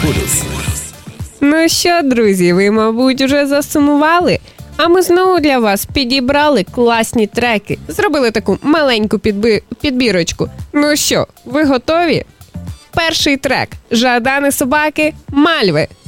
Ну що, друзі, ви, мабуть, уже засумували? А ми знову для вас підібрали класні треки. Зробили таку маленьку підбірочку. Ну що, ви готові? Перший трек «Жадани собаки» Мальви.